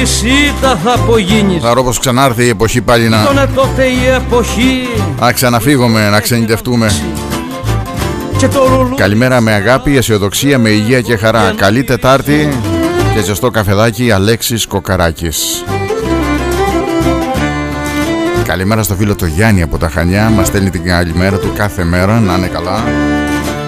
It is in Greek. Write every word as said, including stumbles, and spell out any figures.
αλυσίδα θα απογίνεις. Θα ρω πως ξανάρθει η εποχή πάλι να... Τον τότε η εποχή να ξαναφύγουμε, να ξενιτευτούμε. Και το ρουλού... Καλημέρα με αγάπη, αισιοδοξία, με υγεία και χαρά. Καλή Τετάρτη και ζεστό καφεδάκι, Αλέξης Κοκαράκης. Καλημέρα στο φίλο το Γιάννη από τα Χανιά. Μας στέλνει την καλημέρα του κάθε μέρα, να είναι καλά.